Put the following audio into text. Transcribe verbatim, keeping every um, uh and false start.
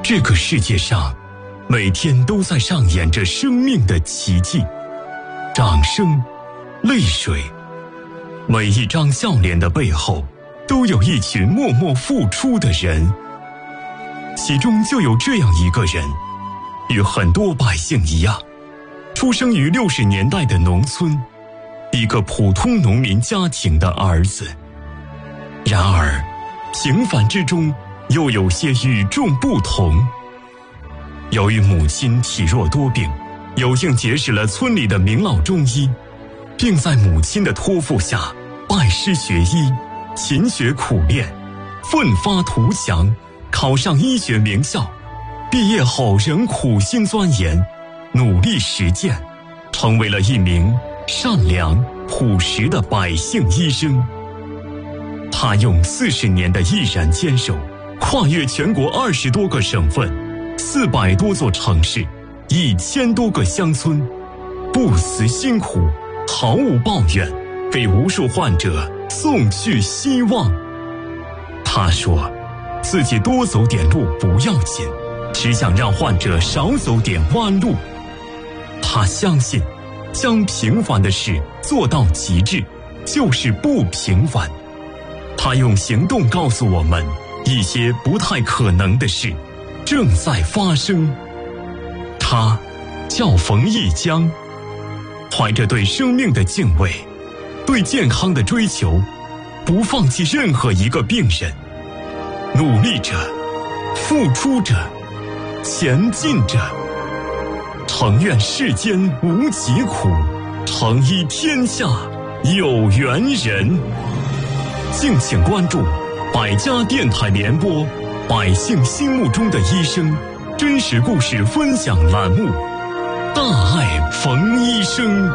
这个世界上每天都在上演着生命的奇迹，掌声，泪水，每一张笑脸的背后都有一群默默付出的人。其中就有这样一个人，与很多百姓一样，出生于六十年代的农村，一个普通农民家庭的儿子。然而平凡之中又有些与众不同。由于母亲体弱多病，有幸结识了村里的名老中医，并在母亲的托付下拜师学医，勤学苦练，奋发图强，考上医学名校。毕业后仍苦心钻研，努力实践，成为了一名善良朴实的百姓医生。他用四十年的毅然坚守，跨越全国二十多个省份，四百多座城市，一千多个乡村，不辞辛苦，毫无抱怨，给无数患者送去希望。他说，自己多走点路不要紧，只想让患者少走点弯路。他相信，将平凡的事做到极致，就是不平凡。他用行动告诉我们，一些不太可能的事正在发生。他叫冯一江，怀着对生命的敬畏，对健康的追求，不放弃任何一个病人，努力着，付出着，前进着。诚愿世间无疾苦，诚医天下有缘人。敬请关注百家电台联播百姓心目中的医生真实故事分享栏目，大爱冯医生。